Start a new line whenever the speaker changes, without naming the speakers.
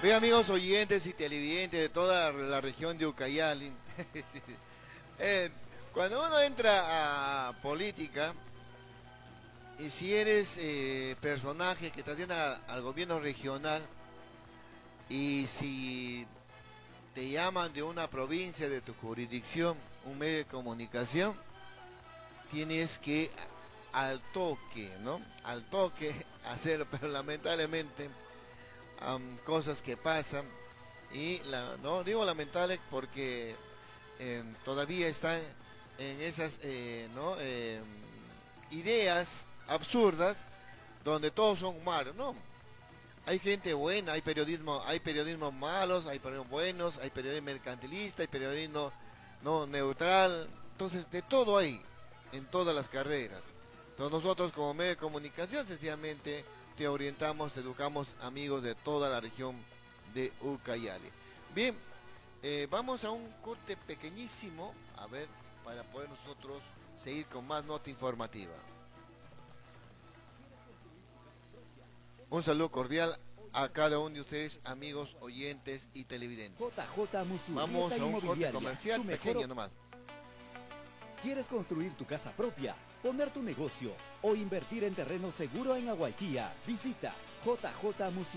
Bien, amigos oyentes y televidentes de toda la región de Ucayali, eh, cuando uno entra a política, y si eres personaje que está haciendo al gobierno regional, y si te llaman de una provincia de tu jurisdicción, un medio de comunicación, tienes que al toque, ¿no? Al toque hacerlo, pero lamentablemente cosas que pasan y no digo lamentable porque todavía están en esas ¿no? Ideas absurdas donde todos son malos, no, hay gente buena, hay periodismo malos, hay periodismo buenos, hay periodismo mercantilista, hay periodismo no neutral, entonces de todo hay en todas las carreras. Entonces nosotros como medio de comunicación sencillamente te orientamos, te educamos amigos de toda la región de Ucayali. Bien, vamos a un corte pequeñísimo, a ver, para poder nosotros seguir con más nota informativa. Un saludo cordial a cada uno de ustedes, amigos, oyentes y televidentes.
JJ
Vamos
Musurrieta
a un corte
Inmobiliaria,
comercial
tu mejor
pequeño nomás.
¿Quieres construir tu casa propia, poner tu negocio o invertir en terreno seguro en Aguaiquía? Visita JJ Musurrieta.